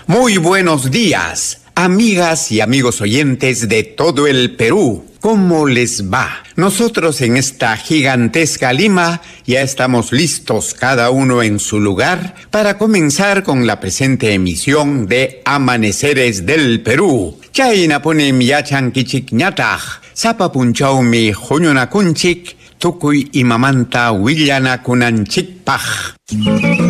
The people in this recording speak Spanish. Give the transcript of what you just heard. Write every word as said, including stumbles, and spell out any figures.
Muy buenos días, amigas y amigos oyentes de todo el Perú. ¿Cómo les va? Nosotros en esta gigantesca Lima ya estamos listos, cada uno en su lugar, para comenzar con la presente emisión de Amaneceres del Perú. Chaynapuni miyachan kichik ñataq, sapapunchawmi huñunakunchik, tukuy imamanta willanakunanchikpaq.